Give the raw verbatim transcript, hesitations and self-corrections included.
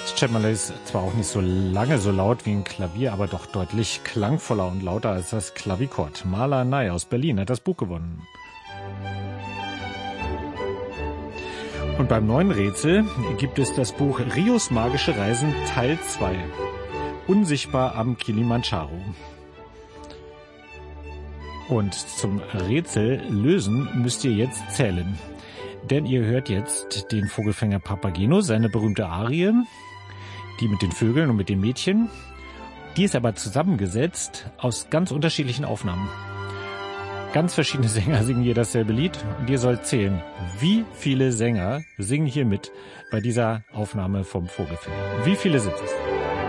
Chatterley ist zwar auch nicht so lange so laut wie ein Klavier, aber doch deutlich klangvoller und lauter als das Klavichord. Maler Ney aus Berlin hat das Buch gewonnen. Und beim neuen Rätsel gibt es das Buch Rios magische Reisen Teil zwei. Unsichtbar am Kilimanjaro. Und zum Rätsel lösen müsst ihr jetzt zählen. Denn ihr hört jetzt den Vogelfänger Papageno, seine berühmte Arie, die mit den Vögeln und mit den Mädchen. Die ist aber zusammengesetzt aus ganz unterschiedlichen Aufnahmen. Ganz verschiedene Sänger singen hier dasselbe Lied und ihr sollt zählen, wie viele Sänger singen hier mit bei dieser Aufnahme vom Vogelfänger. Wie viele sind es?